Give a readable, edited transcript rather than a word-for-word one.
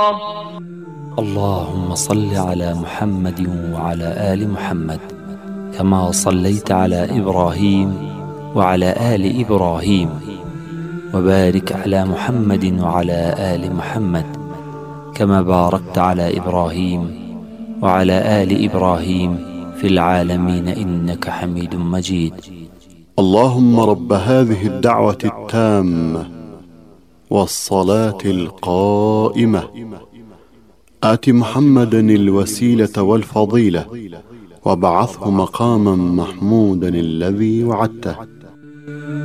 اللهم صل على محمد وعلى آل محمد كما صليت على إبراهيم وعلى آل إبراهيم، وبارك على محمد وعلى آل محمد كما باركت على إبراهيم وعلى آل إبراهيم في العالمين إنك حميد مجيد. اللهم رب هذه الدعوة التامة والصلاة القائمة، آت محمدا الوسيلة والفضيلة وابعثه مقاما محمودا الذي وعدته.